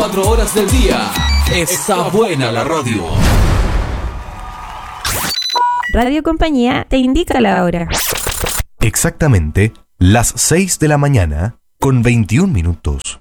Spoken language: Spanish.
4 horas del día. Está buena la radio. Radio Compañía te indica la hora. Exactamente las 6 de la mañana con 21 minutos.